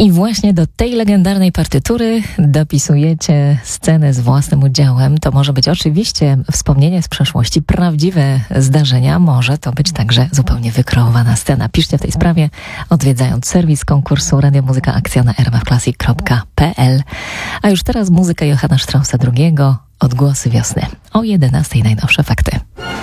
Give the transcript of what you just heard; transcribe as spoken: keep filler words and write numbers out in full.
I właśnie do tej legendarnej partytury dopisujecie scenę z własnym udziałem. To może być oczywiście wspomnienie z przeszłości, prawdziwe zdarzenia. Może to być także zupełnie wykreowana scena. Piszcie w tej sprawie, odwiedzając serwis konkursu Radio Muzyka Akcja na r m f classic kropka p l. A już teraz muzyka Johanna Straussa drugiego, Odgłosy wiosny. O jedenastej najnowsze fakty.